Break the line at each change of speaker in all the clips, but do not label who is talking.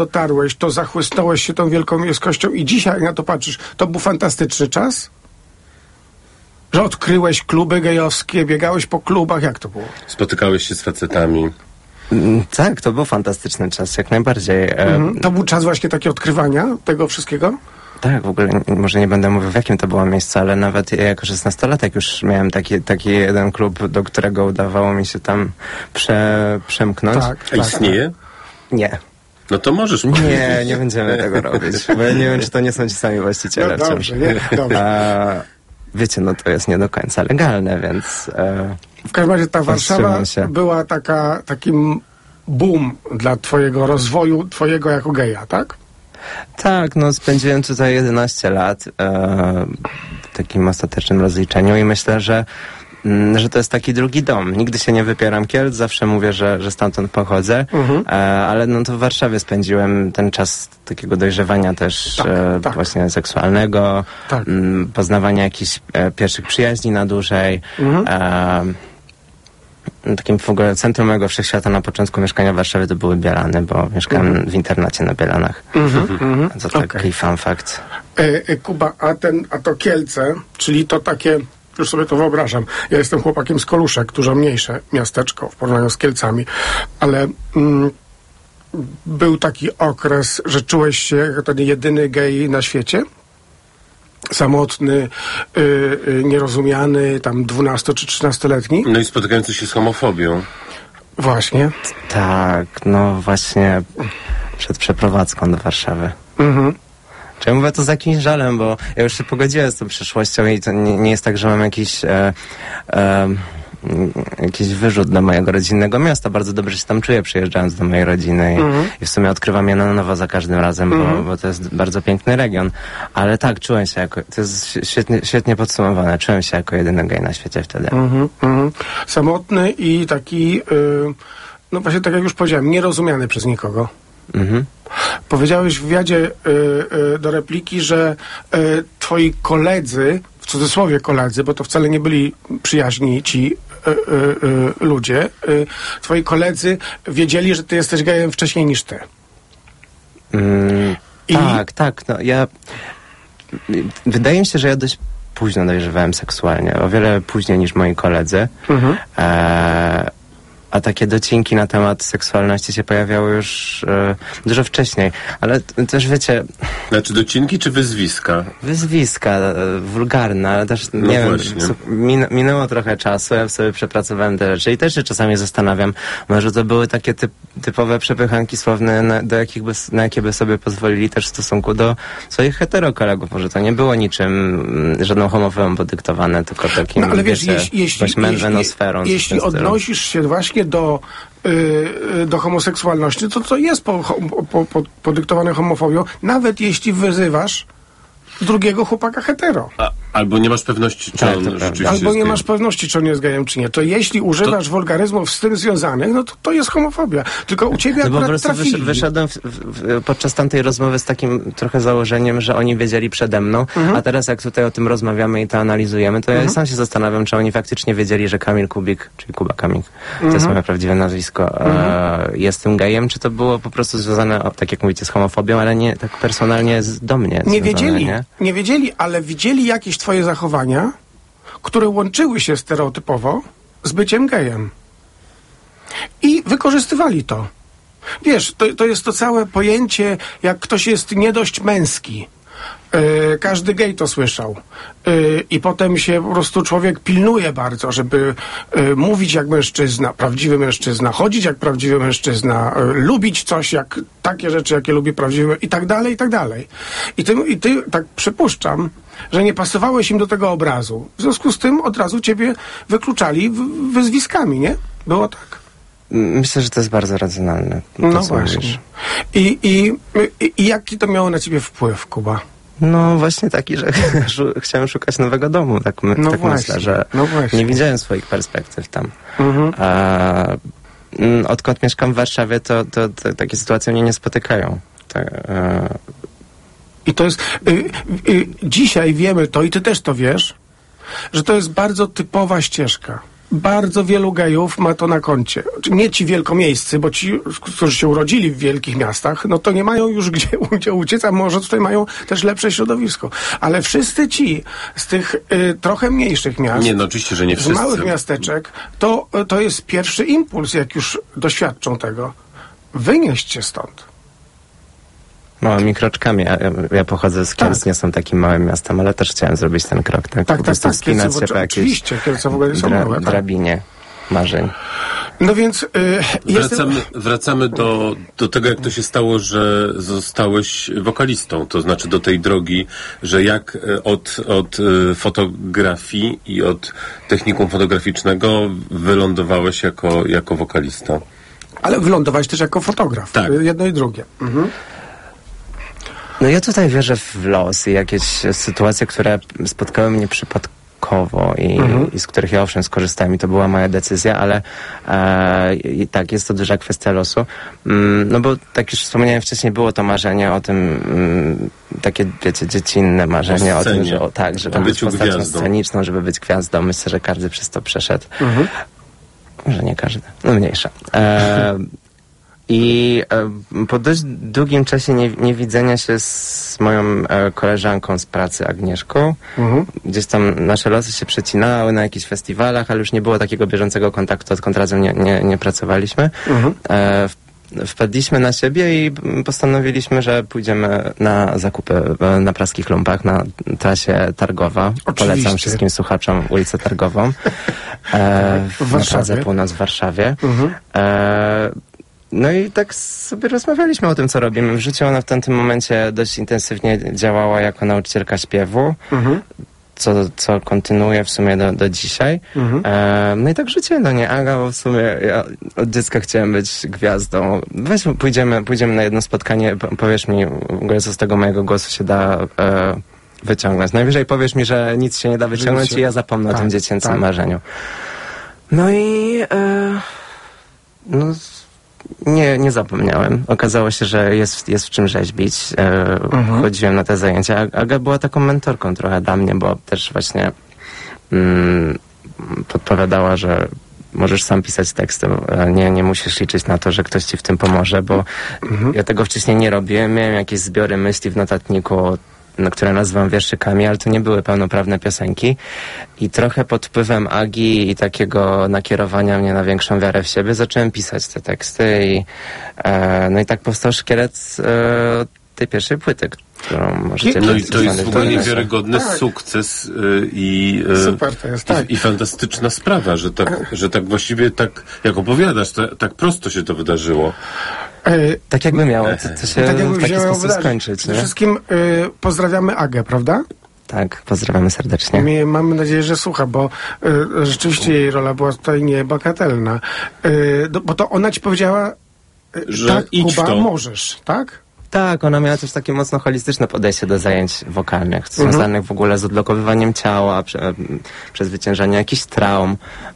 dotarłeś, to zachłysnąłeś się tą wielką miejskością i dzisiaj jak na to patrzysz, to był fantastyczny czas? Że odkryłeś kluby gejowskie, biegałeś po klubach, jak to było?
Spotykałeś się z facetami.
Tak, to był fantastyczny czas, jak najbardziej.
To był czas właśnie takie odkrywania tego wszystkiego?
Tak, w ogóle może nie będę mówił, w jakim to było miejsce, ale nawet jako 16-latek już miałem taki jeden klub, do którego udawało mi się tam przemknąć.
A istnieje?
Nie.
No to możesz
Nie będziemy tego robić, bo ja nie wiem, czy to nie są ci sami właściciele
No
wciąż.
dobrze.
Wiecie, no to jest nie do końca legalne, więc...
W każdym razie ta Warszawa była takim boom dla twojego rozwoju, twojego jako geja, tak?
Tak, no spędziłem tutaj 11 lat w takim ostatecznym rozliczeniu i myślę, że to jest taki drugi dom. Nigdy się nie wypieram Kielc, zawsze mówię, że stamtąd pochodzę, ale no to w Warszawie spędziłem ten czas takiego dojrzewania też właśnie seksualnego, poznawania jakichś pierwszych przyjaźni na dłużej. Takim w ogóle centrum mojego wszechświata na początku mieszkania w Warszawie to były Bielany, bo mieszkałem w internacie na Bielanach. To taki fun fact.
Kuba, a to Kielce, czyli to takie, już sobie to wyobrażam, ja jestem chłopakiem z Koluszek, dużo mniejsze miasteczko w porównaniu z Kielcami, ale był taki okres, że czułeś się jako ten jedyny gej na świecie? Samotny, nierozumiany, tam 12 czy 13-letni?
No i spotykający się z homofobią.
Właśnie.
Tak, no właśnie przed przeprowadzką do Warszawy. Czy ja mówię to z jakimś żalem, bo ja już się pogodziłem z tą przeszłością i to nie jest tak, że mam jakiś wyrzut do mojego rodzinnego miasta. Bardzo dobrze się tam czuję, przyjeżdżając do mojej rodziny i w sumie odkrywam je na nowo za każdym razem, bo to jest bardzo piękny region. Ale tak, czułem się jako, to jest świetnie podsumowane, czułem się jako jedyny gej na świecie wtedy.
Samotny i taki, no właśnie tak jak już powiedziałem, nierozumiany przez nikogo. Powiedziałeś w wywiadzie do Repliki, że twoi koledzy, w cudzysłowie koledzy, bo to wcale nie byli przyjaźni ci ludzie, twoi koledzy wiedzieli, że ty jesteś gejem wcześniej niż ty.
Tak. No, wydaje mi się, że ja dość późno dojrzewałem seksualnie. O wiele później niż moi koledzy. A takie docinki na temat seksualności się pojawiały już dużo wcześniej. Ale też wiecie...
Znaczy docinki czy wyzwiska?
Wyzwiska, wulgarne, ale też nie wiem, minęło trochę czasu, ja sobie przepracowałem te rzeczy i też się czasami zastanawiam, może to były takie typowe przepychanki słowne, na jakie by sobie pozwolili też w stosunku do swoich heterokolegów. Może to nie było niczym, żadną homofobią podyktowane, tylko takim,
ale wiesz,
menosferą.
Jeśli odnosisz się właśnie do homoseksualności, to jest podyktowane homofobią, nawet jeśli wyzywasz drugiego chłopaka hetero.
Albo nie masz pewności, czy on rzeczywiście
Albo nie masz pewności, czy on jest gejem, czy nie. To jeśli używasz wulgaryzmów z tym związanych, no to jest homofobia. Tylko u ciebie akurat
po prostu
trafili.
wyszedłem podczas tamtej rozmowy z takim trochę założeniem, że oni wiedzieli przede mną, a teraz jak tutaj o tym rozmawiamy i to analizujemy, to ja sam się zastanawiam, czy oni faktycznie wiedzieli, że Kamil Kubik, czyli Kuba Kamik, to jest moje prawdziwe nazwisko, jest tym gejem, czy to było po prostu związane, tak jak mówicie, z homofobią, ale nie tak personalnie do mnie.
Nie wiedzieli, ale widzieli jakieś twoje zachowania, które łączyły się stereotypowo z byciem gejem. I wykorzystywali to. Wiesz, to jest to całe pojęcie, jak ktoś jest nie dość męski. Każdy gej to słyszał. I potem się po prostu człowiek pilnuje bardzo, żeby mówić jak mężczyzna, prawdziwy mężczyzna, chodzić jak prawdziwy mężczyzna, lubić coś jak takie rzeczy, jakie lubi prawdziwy i tak dalej, i tak dalej. I ty tak przypuszczam, że nie pasowałeś im do tego obrazu. W związku z tym od razu ciebie wykluczali wyzwiskami, nie? Było tak.
Myślę, że to jest bardzo racjonalne.
No właśnie. I jaki to miało na ciebie wpływ, Kuba?
No właśnie taki, że chciałem szukać nowego domu. Tak myślę, że nie widziałem swoich perspektyw tam. Odkąd mieszkam w Warszawie, to takie sytuacje mnie nie spotykają.
I to jest... dzisiaj wiemy to, i ty też to wiesz, że to jest bardzo typowa ścieżka. Bardzo wielu gejów ma to na koncie. Nie ci wielkomiejscy, bo ci, którzy się urodzili w wielkich miastach, no to nie mają już gdzie uciec, a może tutaj mają też lepsze środowisko. Ale wszyscy ci z tych trochę mniejszych miast,
Nie, no oczywiście, że nie
z
wszyscy.
małych miasteczek, to jest pierwszy impuls, jak już doświadczą tego. Wynieść się stąd.
Małymi kroczkami. Ja pochodzę z Kielc, nie są takim małym miastem, ale też chciałem zrobić ten krok. Tak, po prostu wspinać się po jakiejś
oczywiście, Kielce w ogóle są małe. Tak.
drabinie marzeń.
No więc
Wracamy do tego, jak to się stało, że zostałeś wokalistą. To znaczy do tej drogi, że jak od fotografii i od technikum fotograficznego wylądowałeś jako wokalista.
Ale wylądowałeś też jako fotograf.
Tak.
Jedno i drugie. Mhm.
No ja tutaj wierzę w los i jakieś sytuacje, które spotkały mnie przypadkowo i z których ja owszem skorzystałem i to była moja decyzja, ale i tak, jest to duża kwestia losu. No bo tak już wspomniałem wcześniej, było to marzenie o tym, takie wiecie, dziecinne marzenie o tym, że żeby być postacią sceniczną, żeby być gwiazdą. Myślę, że każdy przez to przeszedł. Może nie każdy, no mniejsza. I po dość długim czasie niewidzenia się z moją koleżanką z pracy, Agnieszką, gdzieś tam nasze losy się przecinały na jakichś festiwalach, ale już nie było takiego bieżącego kontaktu, odkąd razem nie pracowaliśmy. Wpadliśmy na siebie i postanowiliśmy, że pójdziemy na zakupy na Praskich Lumpach, na trasie Targowa.
Oczywiście.
Polecam wszystkim słuchaczom ulicę Targową. Na Pradze Północ w Warszawie. No i tak sobie rozmawialiśmy o tym, co robimy. W życiu ona w tamtym momencie dość intensywnie działała jako nauczycielka śpiewu, co kontynuuje w sumie do dzisiaj. No i tak rzuciłem do niej, Aga, bo w sumie ja od dziecka chciałem być gwiazdą. Weź, pójdziemy na jedno spotkanie, powiesz mi w ogóle, co z tego mojego głosu się da wyciągnąć. Najwyżej powiesz mi, że nic się nie da wyciągnąć i ja zapomnę o tym dziecięcym marzeniu. No i nie zapomniałem. Okazało się, że jest w czym rzeźbić. Chodziłem na te zajęcia. Aga była taką mentorką trochę dla mnie, bo też właśnie podpowiadała, że możesz sam pisać teksty. Nie musisz liczyć na to, że ktoś ci w tym pomoże, bo ja tego wcześniej nie robiłem. Miałem jakieś zbiory myśli w notatniku, które nazywam wierszykami, ale to nie były pełnoprawne piosenki. I trochę pod wpływem Agi i takiego nakierowania mnie na większą wiarę w siebie zacząłem pisać te teksty no i tak powstał szkielet tej pierwszej płyty, którą możecie...
No i to jest w ogóle niewiarygodny sukces
super to jest,
i fantastyczna sprawa, że tak właściwie tak, jak opowiadasz, tak prosto się to wydarzyło.
Tak jakby miało to się
tak
w taki sposób skończyć.
Przede wszystkim pozdrawiamy Agę, prawda?
Tak, pozdrawiamy serdecznie.
Mamy nadzieję, że słucha, bo rzeczywiście jej rola była tutaj niebagatelna. Bo to ona ci powiedziała,
że
tak,
idź
Kuba,
to.
możesz, tak?
Tak, ona miała też takie mocno holistyczne podejście do zajęć wokalnych, związanych w ogóle z odblokowywaniem ciała, przezwyciężaniem jakichś traum.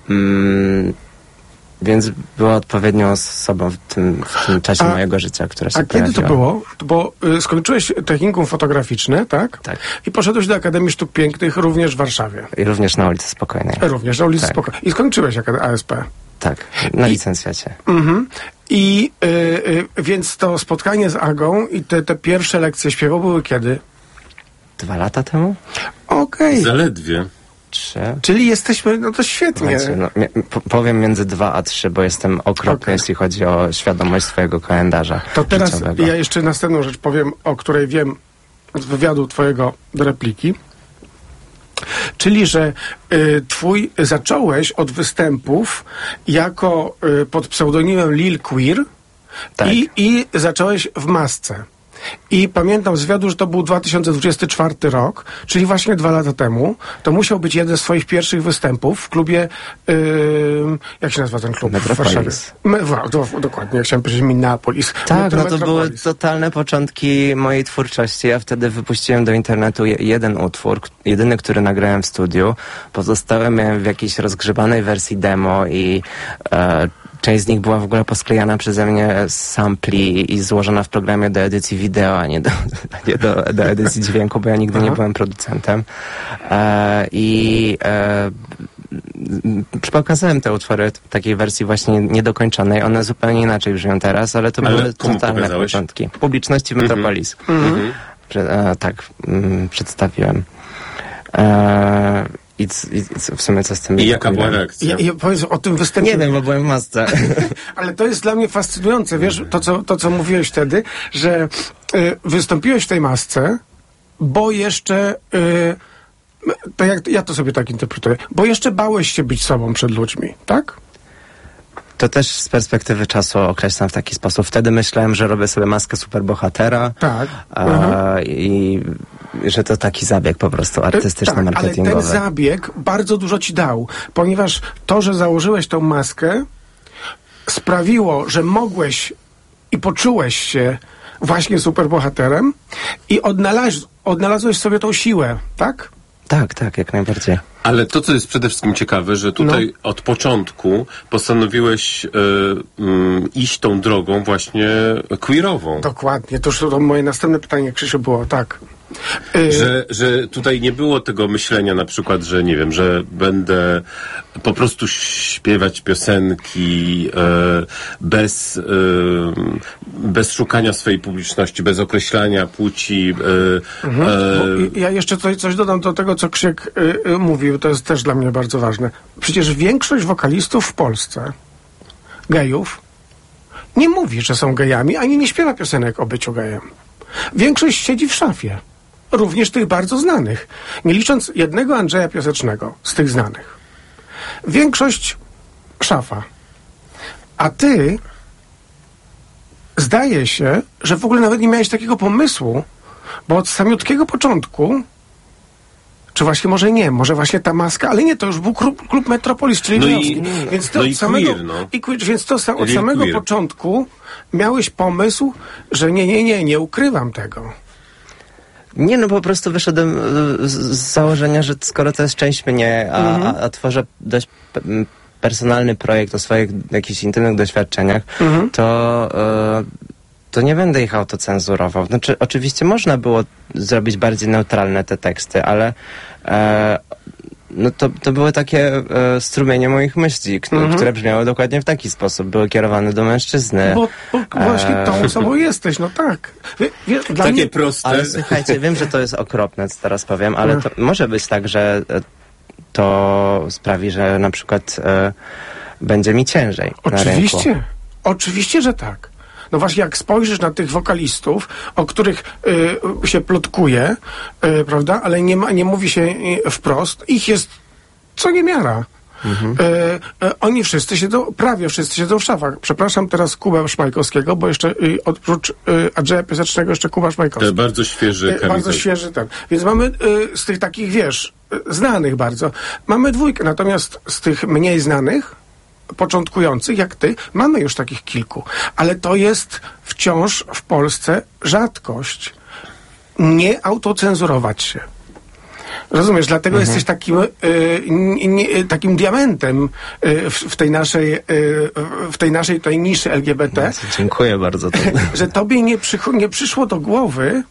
Więc była odpowiednią osobą w tym czasie mojego życia, która się pojawiła. A kiedy
to było? Bo skończyłeś technikum fotograficzne, tak?
Tak.
I poszedłeś do Akademii Sztuk Pięknych również w Warszawie.
I również na ulicy Spokojnej.
Również na ulicy Spokojnej. I skończyłeś ASP.
Tak, na licencjacie.
I więc to spotkanie z Agą i te pierwsze lekcje śpiewu były kiedy?
2 lata temu?
Okej.
Zaledwie.
3.
Czyli jesteśmy, no to świetnie.
Powiem między 2 a 3, bo jestem okropny, jeśli chodzi o świadomość swojego kalendarza.
To teraz
życiowego.
ja jeszcze następną rzecz powiem, o której wiem z wywiadu twojego do repliki. Czyli, że zacząłeś od występów jako pod pseudonimem Lil Queer i zacząłeś w masce. I pamiętam z wywiadu, że to był 2024 rok, czyli właśnie 2 lata temu. To musiał być jeden z twoich pierwszych występów w klubie, jak się nazywa ten klub w Warszawie? Dokładnie, ja chciałem powiedzieć Minneapolis.
Tak, to były totalne początki mojej twórczości. Ja wtedy wypuściłem do internetu jeden utwór, jedyny, który nagrałem w studiu. Pozostałe miałem w jakiejś rozgrzebanej wersji demo i część z nich była w ogóle posklejana przeze mnie z sampli i złożona w programie do edycji wideo, a nie do edycji dźwięku, bo ja nigdy nie byłem producentem. pokazałem te utwory w takiej wersji właśnie niedokończonej. One zupełnie inaczej brzmią teraz, ale to były
komu
totalne
pokazałeś?
początki. Publiczności Metropolis. Tak, przedstawiłem. I w sumie co z tym...
I jaka była reakcja?
Ja powiedz o tym występie.
Nie wiem, bo byłem w masce.
Ale to jest dla mnie fascynujące, wiesz, to co mówiłeś wtedy, że wystąpiłeś w tej masce, bo jeszcze... to ja to sobie tak interpretuję. Bo jeszcze bałeś się być sobą przed ludźmi, tak?
To też z perspektywy czasu określam w taki sposób. Wtedy myślałem, że robię sobie maskę superbohatera.
Tak.
I że to taki zabieg po prostu artystyczno-marketingowy.
Ale ten zabieg bardzo dużo ci dał, ponieważ to, że założyłeś tą maskę, sprawiło, że mogłeś i poczułeś się właśnie superbohaterem i odnalazłeś sobie tą siłę, tak?
Tak, jak najbardziej.
Ale to, co jest przede wszystkim ciekawe, że tutaj od początku postanowiłeś iść tą drogą właśnie queerową.
Dokładnie. To moje następne pytanie, Krzysiu, było tak.
Że tutaj nie było tego myślenia na przykład, że nie wiem, że będę po prostu śpiewać piosenki bez szukania swojej publiczności, bez określania płci.
Ja jeszcze coś dodam do tego, co Krzysiek mówił, to jest też dla mnie bardzo ważne. Przecież większość wokalistów w Polsce, gejów, nie mówi, że są gejami, ani nie śpiewa piosenek o byciu gejem. Większość siedzi w szafie. Również tych bardzo znanych. Nie licząc jednego Andrzeja Piasecznego z tych znanych. Większość szafa. A ty zdaje się, że w ogóle nawet nie miałeś takiego pomysłu, bo od samiutkiego początku, czy właśnie może nie, może właśnie ta maska, ale nie, to już był klub Metropolis, czyli Gejowski. Więc to od samego, więc to od samego początku miałeś pomysł, że nie ukrywam tego.
Nie, no po prostu wyszedłem z założenia, że skoro to jest część mnie, a tworzę dość personalny projekt o swoich jakichś intymnych doświadczeniach, to nie będę ich autocenzurował. Znaczy, oczywiście można było zrobić bardziej neutralne te teksty, ale no to były takie strumienie moich myśli, które brzmiały dokładnie w taki sposób. Były kierowane do mężczyzny.
Bo właśnie tą osobą jesteś, no tak. Dla
takie
mnie...
proste.
Ale słuchajcie, wiem, że to jest okropne, co teraz powiem, ale to może być tak, że to sprawi, że na przykład będzie mi ciężej na rynku.
Oczywiście, że tak. No właśnie, jak spojrzysz na tych wokalistów, o których się plotkuje, prawda, ale nie mówi się wprost, ich jest co niemiara. Oni prawie wszyscy siedzą w szafach. Przepraszam teraz Kubę Szmajkowskiego, bo jeszcze oprócz Andrzeja Piasecznego jeszcze Kuba Szmajkowski.
To bardzo świeży
bardzo świeży ten. Więc mamy z tych takich, wiesz, znanych bardzo, mamy dwójkę, natomiast z tych mniej znanych, początkujących, jak ty, mamy już takich kilku. Ale to jest wciąż w Polsce rzadkość. Nie autocenzurować się. Rozumiesz? Dlatego jesteś takim diamentem w tej naszej tutaj niszy LGBT.
Dziękuję bardzo.
Że tobie nie przyszło do głowy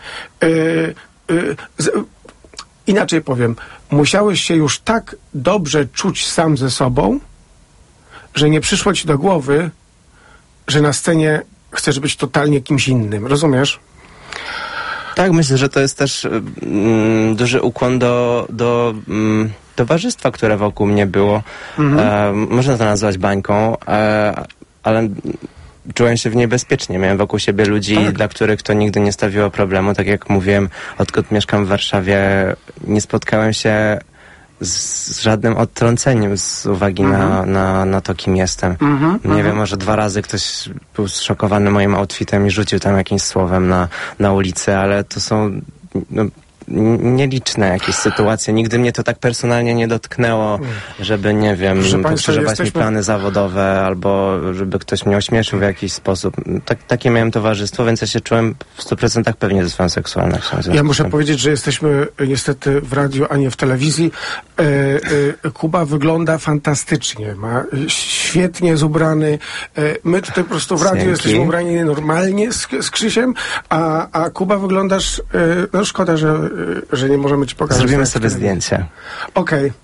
inaczej powiem, musiałeś się już tak dobrze czuć sam ze sobą, że nie przyszło ci do głowy, że na scenie chcesz być totalnie kimś innym. Rozumiesz?
Tak, myślę, że to jest też duży ukłon do towarzystwa, które wokół mnie było. Można to nazwać bańką, ale czułem się w niej bezpiecznie. Miałem wokół siebie ludzi, dla których to nigdy nie stawiło problemu. Tak jak mówiłem, odkąd mieszkam w Warszawie, nie spotkałem się z żadnym odtrąceniem z uwagi na to, kim jestem. Nie wiem, może 2 razy ktoś był zszokowany moim outfitem i rzucił tam jakimś słowem na ulicy, ale to są nieliczne jakieś sytuacje. Nigdy mnie to tak personalnie nie dotknęło, żeby, nie wiem, pokrzyżować mi plany zawodowe, albo żeby ktoś mnie ośmieszył w jakiś sposób. Takie miałem towarzystwo, więc ja się czułem w 100% pewnie ze swoją seksualnością.
Ja muszę powiedzieć, że jesteśmy niestety w radiu, a nie w telewizji. Kuba wygląda fantastycznie. Ma świetnie zubrany. My tutaj po prostu w radiu jesteśmy ubrani normalnie z Krzysiem, a Kuba wyglądasz, no szkoda, że nie możemy ci pokazać.
Zrobimy sobie zdjęcie.
Okej.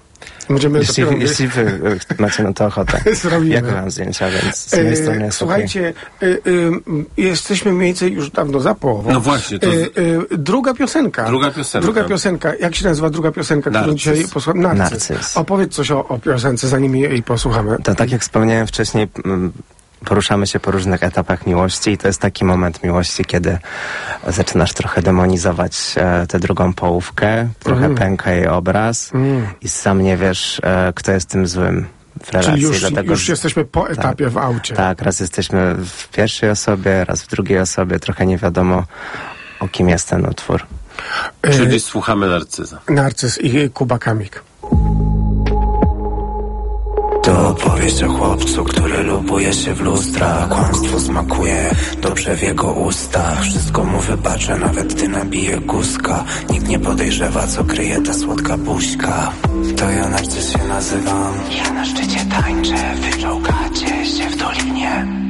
Będziemy
Jeśli wy macie na to ochotę.
Zrobimy.
Ja kocham zdjęcia, więc z mojej strony jest
Słuchajcie, jesteśmy mniej więcej już dawno za połową.
No właśnie, to
Druga piosenka. Druga piosenka. Jak się nazywa druga piosenka, którą
Narcyz.
dzisiaj posłuchamy?
Narcyz.
Opowiedz coś o piosence, zanim jej posłuchamy.
To tak jak wspomniałem wcześniej, poruszamy się po różnych etapach miłości i to jest taki moment miłości, kiedy zaczynasz trochę demonizować tę drugą połówkę, trochę pęka jej obraz i sam nie wiesz, kto jest tym złym w relacji.
Czyli już jesteśmy po etapie w aucie.
Tak, raz jesteśmy w pierwszej osobie, raz w drugiej osobie, trochę nie wiadomo, o kim jest ten utwór.
Czyli słuchamy Narcyza.
Narcyz i Kuba Kamik.
To opowieść o chłopcu, który lubuje się w lustra. Kłamstwo smakuje dobrze w jego ustach. Wszystko mu wybaczę, nawet gdy nabije kuska. Nikt nie podejrzewa, co kryje ta słodka buźka. To ja Narcyz się nazywam. Ja na szczycie tańczę, wyczołgacie się w dolinie.